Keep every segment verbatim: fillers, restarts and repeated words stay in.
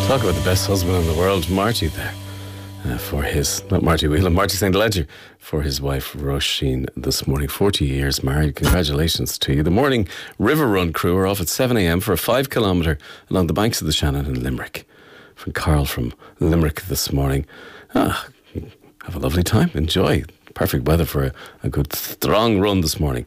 Talk about the best husband in the world, Marty there, uh, for his, not Marty Whelan, Marty Saint Ledger, for his wife Roisin this morning. forty years married. Congratulations to you. The morning River Run crew are off at seven a.m. for a five kilometre along the banks of the Shannon in Limerick. From Carl from Limerick this morning. Ah, have a lovely time. Enjoy. Perfect weather for a, a good strong run this morning.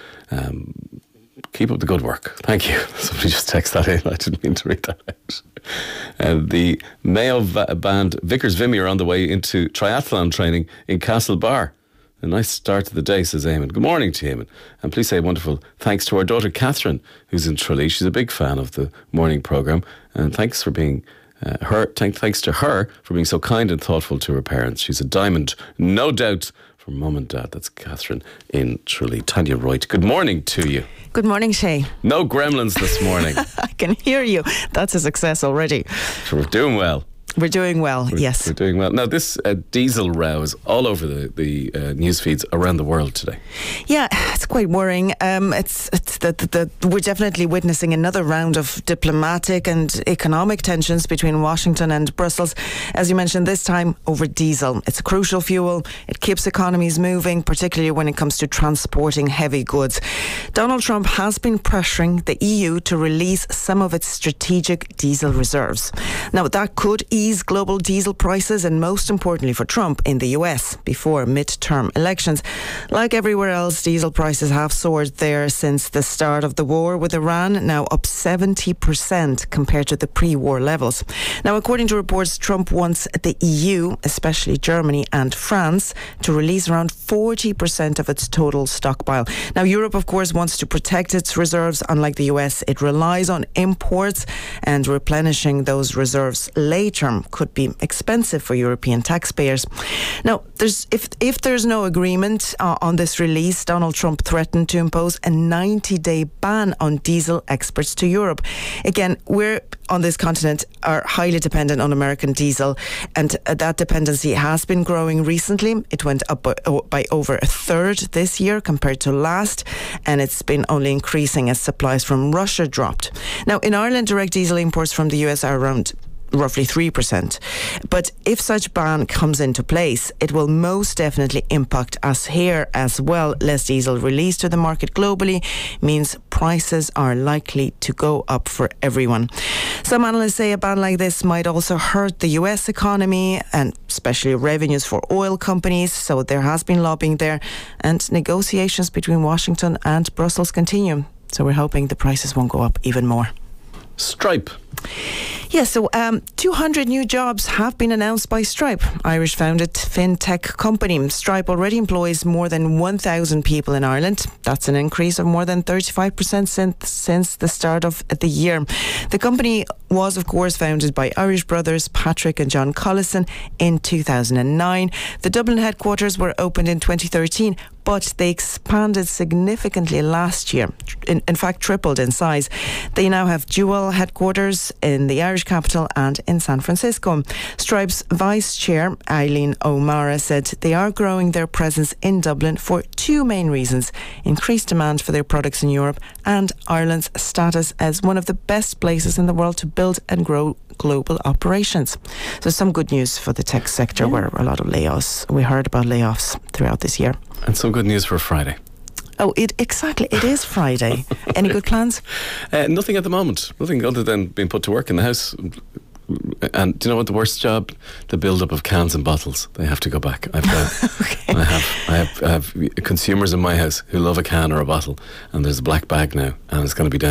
Um, keep up the good work. Thank you. Somebody just texted that in. I didn't mean to read that out. Uh, the Mayo va- band Vickers Vimy are on the way into triathlon training in Castlebar. A nice start to the day, says Eamon. Good morning to Eamon. And please say wonderful thanks to our daughter Catherine, who's in Tralee. She's a big fan of the morning programme. And thanks for being uh, her. Th- thanks to her for being so kind and thoughtful to her parents. She's a diamond, no doubt, for mum and dad. That's Catherine in Tralee. Tanya Royd, good morning to you. Good morning, Shay. No gremlins this morning. I can hear you. That's a success already. So we're doing well. We're doing well, we're, yes. We're doing well. Now, this uh, diesel row is all over the, the uh, news feeds around the world today. Yeah, it's quite worrying. Um, it's it's the, the, the, we're definitely witnessing another round of diplomatic and economic tensions between Washington and Brussels. As you mentioned, this time over diesel. It's a crucial fuel. It keeps economies moving, particularly when it comes to transporting heavy goods. Donald Trump has been pressuring the E U to release some of its strategic diesel reserves. Now, that could ease Ease global diesel prices and, most importantly for Trump, in the U S before midterm elections. Like everywhere else, diesel prices have soared there since the start of the war with Iran, now up seventy percent compared to the pre-war levels. Now, according to reports, Trump wants the E U, especially Germany and France, to release around forty percent of its total stockpile. Now, Europe, of course, wants to protect its reserves. Unlike the U S, it relies on imports, and replenishing those reserves later could be expensive for European taxpayers. Now, there's if if there's no agreement uh, on this release, Donald Trump threatened to impose a ninety-day ban on diesel exports to Europe. Again, we're on this continent are highly dependent on American diesel, and uh, that dependency has been growing recently. It went up by, by over a third this year compared to last, and it's been only increasing as supplies from Russia dropped. Now, in Ireland, direct diesel imports from the U S are around roughly three percent. But if such ban comes into place, it will most definitely impact us here as well. Less diesel released to the market globally means prices are likely to go up for everyone. Some analysts say a ban like this might also hurt the U S economy and especially revenues for oil companies. So there has been lobbying there, and negotiations between Washington and Brussels continue. So we're hoping the prices won't go up even more. Stripe. Yeah, so um, two hundred new jobs have been announced by Stripe, Irish-founded fintech company. Stripe already employs more than one thousand people in Ireland. That's an increase of more than thirty-five percent since, since the start of the year. The company was, of course, founded by Irish brothers Patrick and John Collison in two thousand nine. The Dublin headquarters were opened in twenty thirteen, but they expanded significantly last year. In, in fact, tripled in size. They now have dual headquarters in the Irish capital and in San Francisco. Stripe's vice chair, Eileen O'Mara, said they are growing their presence in Dublin for two main reasons: increased demand for their products in Europe and Ireland's status as one of the best places in the world to build and grow global operations. So some good news for the tech sector, yeah, where a lot of layoffs. We heard about layoffs throughout this year. And some good news for Friday. Oh, it exactly. It is Friday. Any good plans? Uh, nothing at the moment. Nothing other than being put to work in the house. And do you know what the worst job? The build-up of cans and bottles. They have to go back. I've got, okay. I have, I have, I have consumers in my house who love a can or a bottle, and there's a black bag now, and it's going to be down